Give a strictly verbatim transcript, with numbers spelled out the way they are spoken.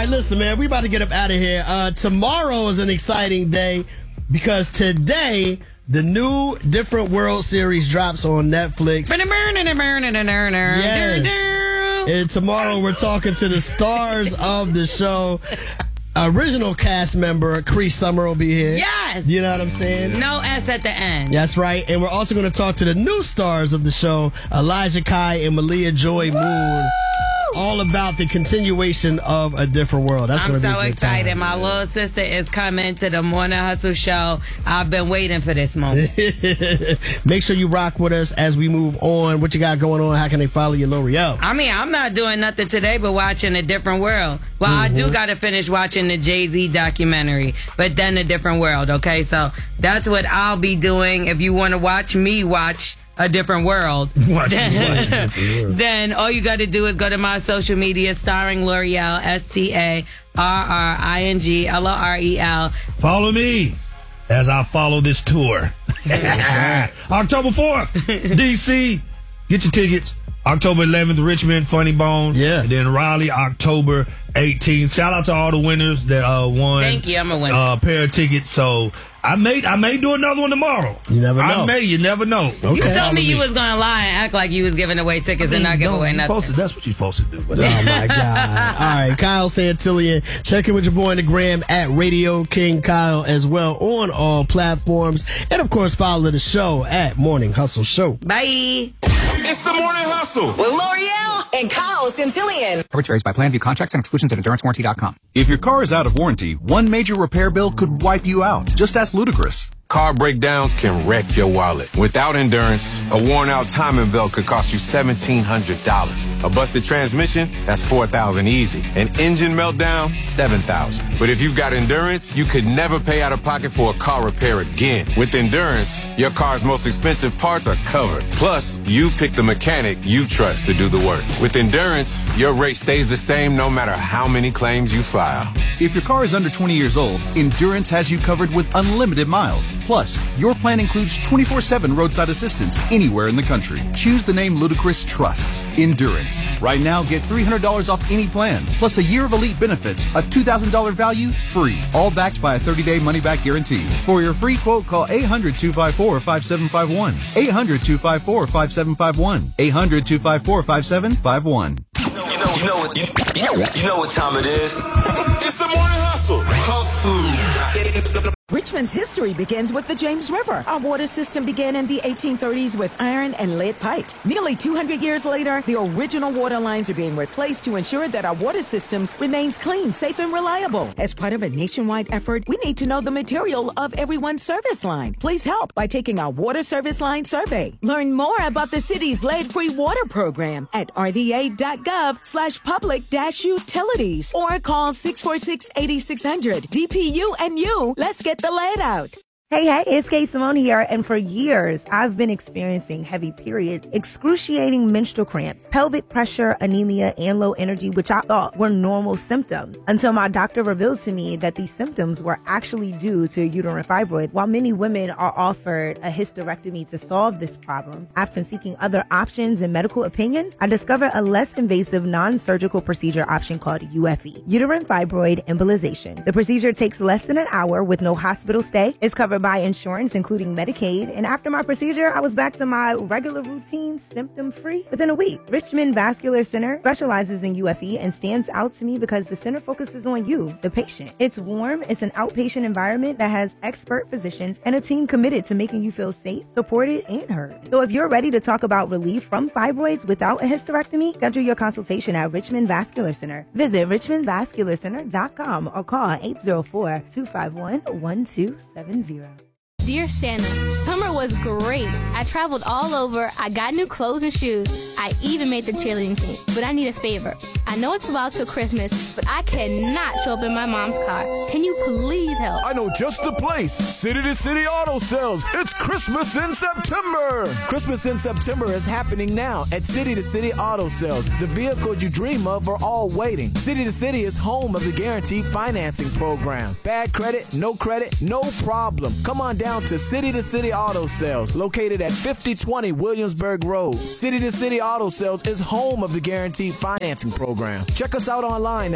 right, listen, man, we about to get up out of here. Uh, tomorrow is an exciting day because today the new Different World series drops on Netflix. Yes. And tomorrow we're talking to the stars of the show. Original cast member Cree Summer will be here. Yes. You know what I'm saying? No S at the end. That's right. And we're also going to talk to the new stars of the show, Elijah Kai and Malia Joy Moon. All about the continuation of A Different World. That's I'm going to be so a good excited. time. My little sister is coming to the Morning Hustle show. I've been waiting for this moment. Make sure you rock with us as we move on. What you got going on? How can they follow you, L'Oreal? I mean, I'm not doing nothing today but watching A Different World. Well, mm-hmm. I do got to finish watching the Jay-Z documentary, but then A Different World, okay? So that's what I'll be doing. If you want to watch me watch A Different World, watch then, me watch A Different World. Then all you got to do is go to my social media, starring L'Oreal, S T A R R I N G L O R E L. Follow me as I follow this tour. October fourth, D C. Get your tickets. October eleventh, Richmond, Funny Bone. Yeah. And then Raleigh, October eighteenth. Shout out to all the winners that uh, won. Thank you. I'm a winner. Uh, pair of tickets. So I may I may do another one tomorrow. You never know. I may. You never know. Okay. You told me you was going to lie and act like you was giving away tickets I mean, and not give no, away nothing. Supposed to, that's what you're supposed to do. Oh, my God. All right, Kyle Santillian. Check in with your boy on the gram at Radio King Kyle as well on all platforms. And, of course, follow the show at Morning Hustle Show. Bye. It's the Morning Hustle with L'Oreal and Kyle Santillian. Coverage varies by plan. View contracts and exclusions at endurance warranty dot com. If your car is out of warranty, one major repair bill could wipe you out. Just ask Ludacris. Car breakdowns can wreck your wallet. Without Endurance, a worn-out timing belt could cost you seventeen hundred dollars. A busted transmission, that's four thousand dollars easy. An engine meltdown, seven thousand dollars. But if you've got Endurance, you could never pay out of pocket for a car repair again. With Endurance, your car's most expensive parts are covered. Plus, you pick the mechanic you trust to do the work. With Endurance, your rate stays the same no matter how many claims you file. If your car is under twenty years old, Endurance has you covered with unlimited miles. Plus, your plan includes twenty-four seven roadside assistance anywhere in the country. Choose the name Ludacris trusts, Endurance. Right now, get three hundred dollars off any plan, plus a year of elite benefits, a two thousand dollars value, free. All backed by a thirty-day money-back guarantee. For your free quote, call eight hundred, two five four, five seven five one. eight hundred, two five four, five seven five one. eight hundred, two five four, five seven five one. You know, you know what? You, you know what time it is? It's the Morning Hustle. Hustle. Richmond's history begins with the James River. Our water system began in the eighteen thirties with iron and lead pipes. Nearly two hundred years later, the original water lines are being replaced to ensure that our water systems remains clean, safe, and reliable. As part of a nationwide effort, we need to know the material of everyone's service line. Please help by taking our water service line survey. Learn more about the city's lead-free water program at rva.gov slash public dash utilities or call six four six, eight six zero zero. D P U and you, let's get the lead out. Hey, hey, it's Kay Simone here, and for years, I've been experiencing heavy periods, excruciating menstrual cramps, pelvic pressure, anemia, and low energy, which I thought were normal symptoms, until my doctor revealed to me that these symptoms were actually due to a uterine fibroid. While many women are offered a hysterectomy to solve this problem, after seeking other options and medical opinions, I discovered a less invasive non-surgical procedure option called U F E, uterine fibroid embolization. The procedure takes less than an hour with no hospital stay. It's covered by insurance, including Medicaid. And after my procedure, I was back to my regular routine, symptom-free, within a week. Richmond Vascular Center specializes in U F E and stands out to me because the center focuses on you, the patient. It's warm, it's an outpatient environment that has expert physicians and a team committed to making you feel safe, supported, and heard. So if you're ready to talk about relief from fibroids without a hysterectomy, schedule your consultation at Richmond Vascular Center. Visit richmond vascular center dot com or call eight zero four, two five one, one two seven zero. Dear Santa, summer was great. I traveled all over. I got new clothes and shoes. I even made the cheerleading team. But I need a favor. I know it's about till Christmas, but I cannot show up in my mom's car. Can you please help? I know just the place. City to City Auto Sales. It's Christmas in September. Christmas in September is happening now at City to City Auto Sales. The vehicles you dream of are all waiting. City to City is home of the Guaranteed Financing Program. Bad credit, no credit, no problem. Come on down to City to City Auto Sales, located at fifty twenty Williamsburg Road. City to City Auto Sales is home of the Guaranteed Financing Program. Check us out online at